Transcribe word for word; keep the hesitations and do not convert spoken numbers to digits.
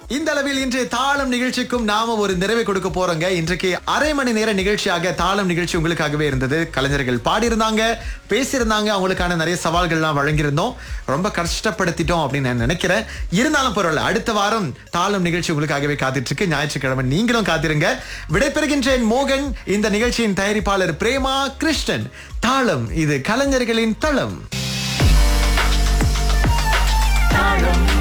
இந்த அளவில் இன்று தாளம் நிகழ்ச்சிக்கும் நாம ஒரு நிறைவை கொடுக்க போறோங்க. இன்றைக்கு அரை மணி நேர நிகழ்ச்சியாக தாளம் நிகழ்ச்சி உங்களுக்காகவே இருந்தது. கலைஞர்கள் பாடியிருந்தாங்க, பேசியிருந்தாங்க, அவங்களுக்கான நிறைய சவால்கள்லாம் வழங்கியிருந்தோம். ரொம்ப கஷ்டப்படுத்திட்டோம் அப்படின்னு நான் நினைக்கிறேன். இருந்தாலும் பரவாயில்ல, அடுத்த வாரம் தாளம் நிகழ்ச்சி உங்களுக்காகவே காத்துட்டு இருக்கு. ஞாயிற்றுக்கிழமை நீங்களும் காத்திருங்க. விடைபெறுகின்றேன் மோகன். இந்த நிகழ்ச்சியின் தயாரிப்பாளர் பிரேமா கிருஷ்ணன். தாளம், இது கலைஞர்களின் தளம். தாளம்